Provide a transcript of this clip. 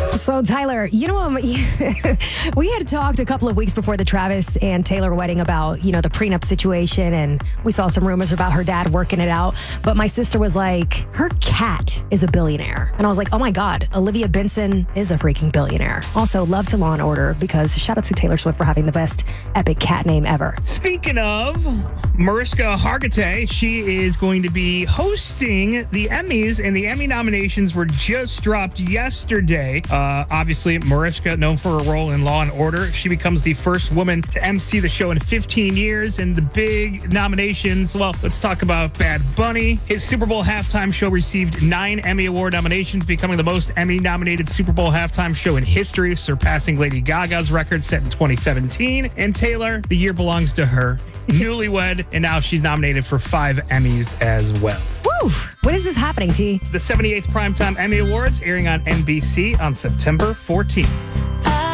So, Tyler, we had talked a couple of weeks before the Travis and Taylor wedding about, the prenup situation, and we saw some rumors about her dad working it out. But my sister was like, her cat is a billionaire. And I was like, oh my God, Olivia Benson is a freaking billionaire. Also, love to Law & Order, because shout out to Taylor Swift for having the best epic cat name ever. Speaking of Mariska Hargitay, she is going to be hosting the Emmys, and the Emmy nominations were just dropped yesterday. Obviously, Mariska, known for her role in Law & Order, she becomes the first woman to MC the show in 15 years. And the big nominations, well, let's talk about Bad Bunny. His Super Bowl halftime show received 9 Emmy Award nominations, becoming the most Emmy-nominated Super Bowl halftime show in history, surpassing Lady Gaga's record set in 2017. And Taylor, the year belongs to her. Newlywed, and now she's nominated for 5 Emmys as well. Woo! When is this happening, T? The 78th Primetime Emmy Awards airing on NBC on September 14th.